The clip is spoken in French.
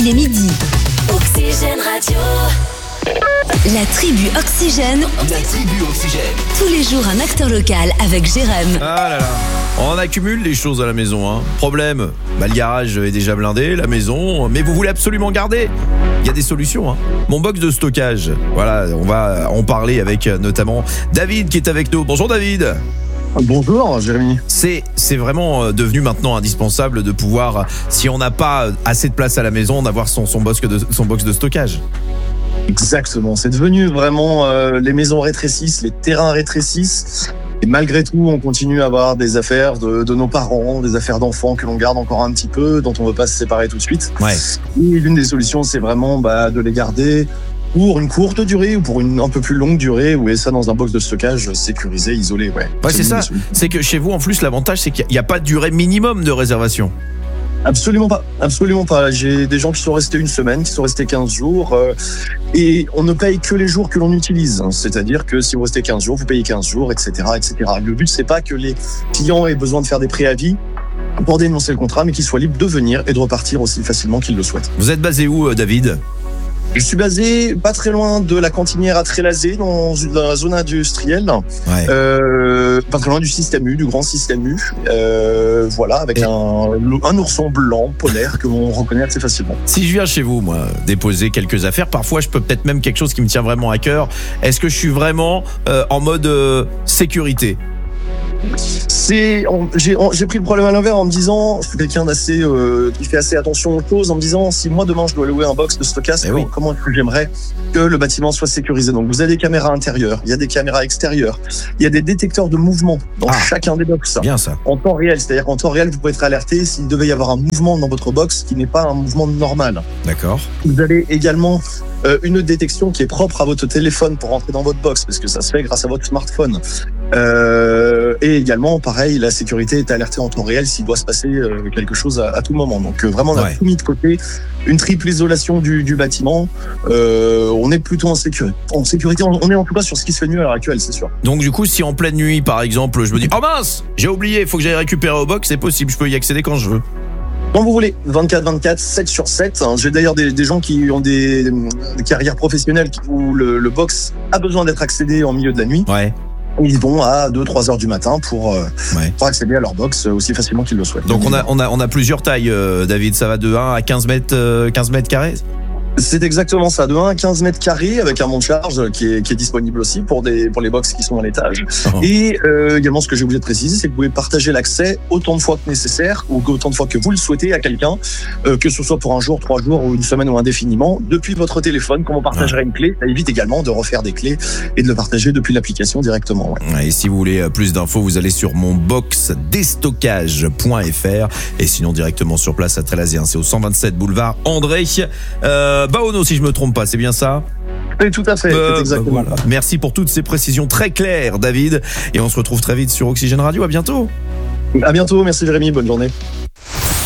il est midi. Oxygène Radio. La tribu Oxygène. La tribu Oxygène. Tous les jours, un acteur local avec Jérém. Ah là là. On accumule des choses à la maison, hein. Problème, le garage est déjà blindé, la maison, mais vous voulez absolument garder. Il y a des solutions, hein. Mon box de stockage. Voilà, on va en parler avec notamment David qui est avec nous. Bonjour David. Bonjour Jérémy. C'est vraiment devenu maintenant indispensable de pouvoir, si on n'a pas assez de place à la maison, d'avoir son box de stockage. Exactement, c'est devenu vraiment les maisons rétrécissent, les terrains rétrécissent. Et malgré tout, on continue à avoir des affaires de nos parents, des affaires d'enfants que l'on garde encore un petit peu, dont on ne veut pas se séparer tout de suite. Ouais. Et l'une des solutions, c'est vraiment de les garder pour une courte durée ou pour une un peu plus longue durée, ou ça dans un box de stockage sécurisé, isolé. Ouais, c'est ça. C'est que chez vous, en plus, l'avantage, c'est qu'il n'y a pas de durée minimum de réservation. Absolument pas. J'ai des gens qui sont restés une semaine, qui sont restés 15 jours, et on ne paye que les jours que l'on utilise. C'est-à-dire que si vous restez 15 jours, vous payez 15 jours, etc., etc. Le but, c'est pas que les clients aient besoin de faire des préavis pour dénoncer le contrat, mais qu'ils soient libres de venir et de repartir aussi facilement qu'ils le souhaitent. Vous êtes basé où, David ? Je suis basé pas très loin de la cantinière à Trélazé, dans la zone industrielle, pas très loin du système U, du grand système U, voilà, avec un ourson blanc polaire que l'on reconnaît assez facilement. Si je viens chez vous, moi, déposer quelques affaires, parfois je peux peut-être même quelque chose qui me tient vraiment à cœur. Est-ce que je suis vraiment en mode sécurité ? J'ai pris le problème à l'envers en me disant, je suis quelqu'un d'assez qui fait assez attention aux choses, en me disant si moi demain je dois louer un box de stockage, comment est-ce que j'aimerais que le bâtiment soit sécurisé. Donc vous avez des caméras intérieures, il y a des caméras extérieures, il y a des détecteurs de mouvement dans chacun des box. Bien ça. En temps réel, c'est-à-dire qu'en temps réel vous pouvez être alerté s'il devait y avoir un mouvement dans votre box qui n'est pas un mouvement normal. D'accord. Vous avez également une détection qui est propre à votre téléphone pour rentrer dans votre box, parce que ça se fait grâce à votre smartphone. Et également, pareil, la sécurité est alertée en temps réel s'il doit se passer quelque chose à tout moment. Donc vraiment, on a tout mis de côté. Une triple isolation du bâtiment. On est plutôt en sécurité. On est en tout cas sur ce qui se fait mieux à l'heure actuelle, c'est sûr. Donc du coup, si en pleine nuit, par exemple, je me dis « Oh mince, j'ai oublié, il faut que j'aille récupérer au box », c'est possible, je peux y accéder quand je veux. Quand vous voulez, 24/24, 7 sur 7. J'ai d'ailleurs des gens qui ont des carrières professionnelles où le box a besoin d'être accédé en milieu de la nuit. Ouais. Ils vont à 2-3 heures du matin pour accéder à leur box aussi facilement qu'ils le souhaitent. Donc on a plusieurs tailles, David. Ça va de 1 à 15 mètres carrés. C'est exactement ça, de 1 à 15 mètres carrés avec un monte-charge qui est disponible aussi pour les box qui sont à l'étage. Et également, ce que j'ai oublié de préciser, c'est que vous pouvez partager l'accès autant de fois que nécessaire ou autant de fois que vous le souhaitez à quelqu'un, que ce soit pour un jour, 3 jours ou une semaine ou indéfiniment, depuis votre téléphone, comme on partagerait une clé. Ça évite également de refaire des clés et de le partager depuis l'application directement. Ouais. Et si vous voulez plus d'infos, vous allez sur monboxdestockage.fr et sinon directement sur place à Trélazé, c'est au 127 boulevard André. Baono, si je me trompe pas, c'est bien ça ? Oui, tout à fait, c'est exactement ça. Merci pour toutes ces précisions très claires, David. Et on se retrouve très vite sur Oxygène Radio. À bientôt. À bientôt, merci Jérémy, bonne journée.